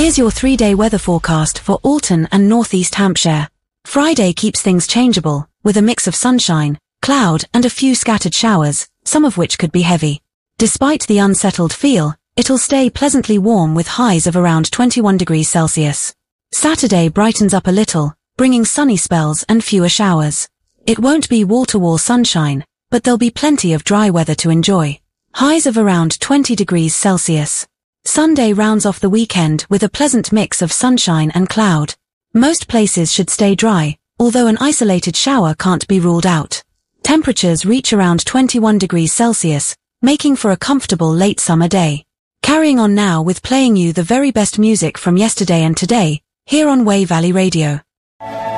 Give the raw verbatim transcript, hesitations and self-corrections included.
Here's your three-day weather forecast for Alton and Northeast Hampshire. Friday keeps things changeable, with a mix of sunshine, cloud and a few scattered showers, some of which could be heavy. Despite the unsettled feel, it'll stay pleasantly warm with highs of around twenty-one degrees Celsius. Saturday brightens up a little, bringing sunny spells and fewer showers. It won't be wall-to-wall sunshine, but there'll be plenty of dry weather to enjoy. Highs of around twenty degrees Celsius. Sunday rounds off the weekend with a pleasant mix of sunshine and cloud. Most places should stay dry, although an isolated shower can't be ruled out. Temperatures reach around twenty-one degrees Celsius, making for a comfortable late summer day. Carrying on now with playing you the very best music from yesterday and today, here on Way Valley Radio.